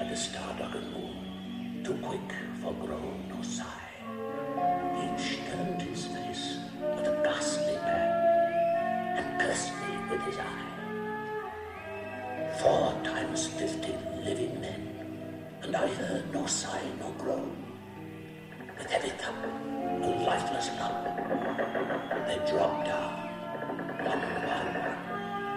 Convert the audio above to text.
the star-duggered moon, too quick for groan or sigh. Each turned his face but a ghastly man, and cursed me with his eye. 4 times 50 living men, and I heard no sigh nor groan. With heavy cup, a lifeless lump, they dropped